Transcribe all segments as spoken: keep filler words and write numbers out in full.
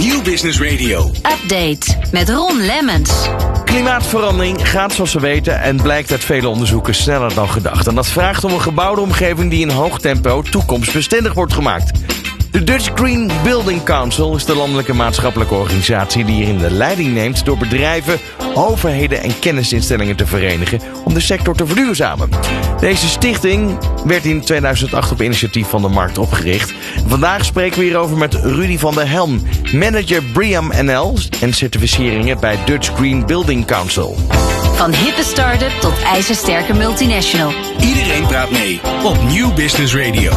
Nieuw Business Radio. Update met Ron Lemmens. Klimaatverandering gaat zoals we weten en blijkt uit vele onderzoeken sneller dan gedacht. En dat vraagt om een gebouwde omgeving die in hoog tempo toekomstbestendig wordt gemaakt. De Dutch Green Building Council is de landelijke maatschappelijke organisatie die hierin de leiding neemt door bedrijven, overheden en kennisinstellingen te verenigen om de sector te verduurzamen. Deze stichting werd in tweeduizend acht op initiatief van de markt opgericht. Vandaag spreken we hierover met Rudy van der Helm, manager BREEAM N L en certificeringen bij Dutch Green Building Council. Van hippe start-up tot ijzersterke multinational. Iedereen praat mee op Nieuw Business Radio.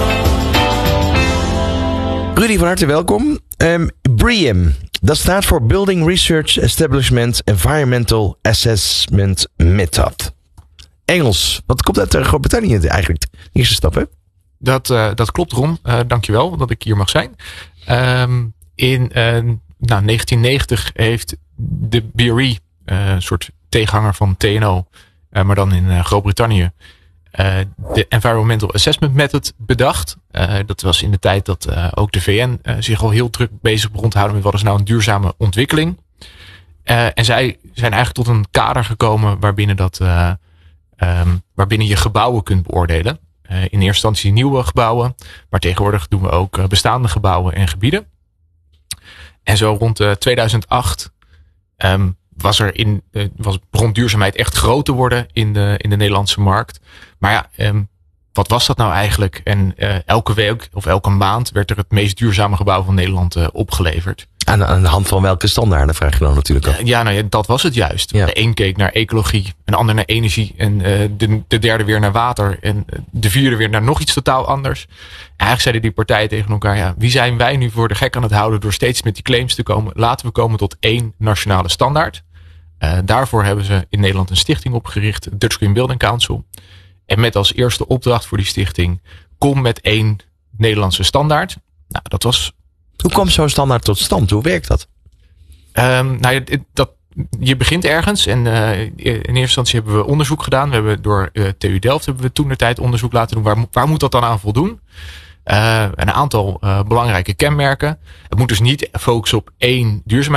Rudy, van harte welkom. Um, BREEAM, dat staat voor Building Research Establishment Environmental Assessment Method. Engels, wat komt uit Groot-Brittannië eigenlijk? De eerste stap, hè? Dat, uh, dat klopt, Ron. Uh, dankjewel dat ik hier mag zijn. Um, in uh, nou, negentien negentig heeft de B R I, uh, een soort tegenhanger van T N O, uh, maar dan in uh, Groot-Brittannië, Uh, de Environmental Assessment Method bedacht. Uh, dat was in de tijd dat uh, ook de V N uh, zich al heel druk bezig begon te houden met wat is nou een duurzame ontwikkeling. Uh, en zij zijn eigenlijk tot een kader gekomen waarbinnen, dat, uh, um, waarbinnen je gebouwen kunt beoordelen. Uh, in eerste instantie nieuwe gebouwen, maar tegenwoordig doen we ook uh, bestaande gebouwen en gebieden. En zo rond uh, tweeduizend acht um, was er in, uh, was, begon duurzaamheid echt groot te worden in de, in de Nederlandse markt. Maar ja, um, wat was dat nou eigenlijk? En uh, elke week of elke maand werd er het meest duurzame gebouw van Nederland uh, opgeleverd. Aan, aan de hand van welke standaarden, vraag je dan natuurlijk af. Uh, ja, nou ja, dat was het juist. Ja. De een keek naar ecologie, een ander naar energie en uh, de, de derde weer naar water en de vierde weer naar nog iets totaal anders. En eigenlijk zeiden die partijen tegen elkaar, ja, wie zijn wij nu voor de gek aan het houden door steeds met die claims te komen? Laten we komen tot één nationale standaard. Uh, daarvoor hebben ze in Nederland een stichting opgericht, Dutch Green Building Council. En met als eerste opdracht voor die stichting, kom met één Nederlandse standaard. Nou, dat was. Hoe komt zo'n standaard tot stand? Hoe werkt dat? Um, nou, dat, je begint ergens en uh, in eerste instantie hebben we onderzoek gedaan. We hebben door uh, T U Delft hebben we toen de tijd onderzoek laten doen. Waar, waar moet dat dan aan voldoen? Uh, een aantal uh, belangrijke kenmerken. Het moet dus niet focussen op één duurzaamheid.